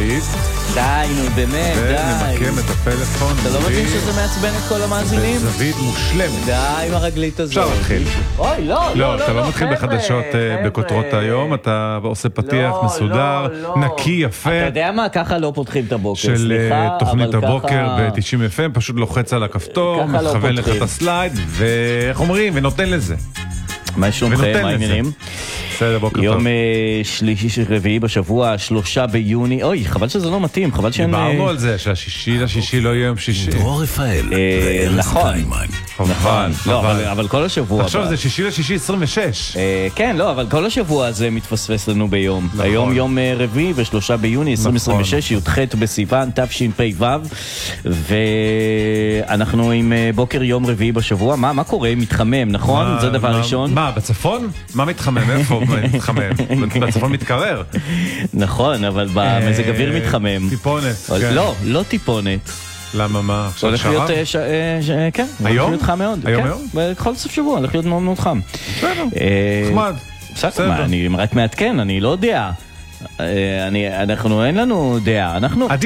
מעלית. די, נו, באמת, די. ונמקם את הפלאפון. אתה לא מבין שזה מעצבן את כל המאזינים? בזווית מושלמת. די עם הרגלית הזאת. אפשר להתחיל. אוי, לא, אתה לא מתחיל חבר'ה, בחדשות חבר'ה. בכותרות היום, אתה עושה פתיח לא, מסודר, לא. נקי, יפה. אתה יודע מה? ככה לא פותחים את הבוקר, של סליחה, תוכנית אבל הבוקר ככה... ב-90 FM, פשוט לוחץ על הכפתור, ככה לא מכוון לך פותחים. את הסלייד, ואיך אומרים, ונותן לזה. מה שלומכם, מה העניינים? בסדר, בוקר טוב. יום שלישי רביעי בשבוע, 3 ביוני. אוי, חבל שזה לא מתאים, חבל שאין... דיברנו על זה, שה6 לא יהיה יום שישי. דרור רפאל נכון. חבל. לא, אבל כל השבוע... עכשיו זה 6 26. כן, לא, אבל כל השבוע הזה מתפספס לנו ביום. היום יום רביעי ו3 ביוני 2026, י"ח בסיוון, תשפ"ו, ואנחנו עם בוקר יום רביעי בשבוע. מה קורה? מתחמם, נכון? זה דבר ראשון. מה, בצפון? מה מתחמם? איפה מתחמם? בצפון מתקרר. נכון, אבל במזג אוויר מתחמם. טיפונת, כן. לא טיפונת. למה, מה? עכשיו הולך להיות, כן, הולך להיות חם מאוד. היום? בכל סוף שבוע הולך להיות מאוד מאוד חם. בסדר, נחמד. בסדר, אני רק מעדכן, אני לא יודע. אנחנו אין לנו דעה.